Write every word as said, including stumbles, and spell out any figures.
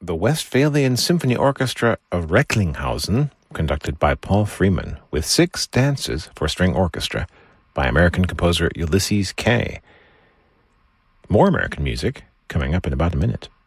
the Westphalian Symphony Orchestra of Recklinghausen, conducted by Paul Freeman, with six dances for string orchestra by American composer Ulysses Kay. More American music coming up in about a minute.